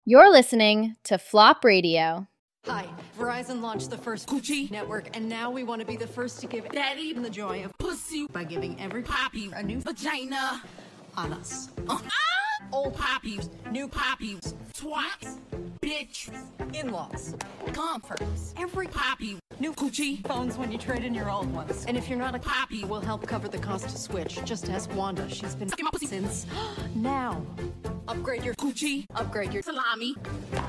You're listening to Flop Radio. Hi, Verizon launched the first Coochie network, and now we want to be the first to give Daddy the joy of pussy by giving every poppy a new vagina on us. Old poppies, new poppies, twats, bitch, in-laws, comforts, every poppy, new Coochie phones when you trade in your old ones. And if you're not a poppy, we'll help cover the cost to switch. Just ask Wanda. She's been sucking my pussy since now. Upgrade your Coochie, upgrade your salami.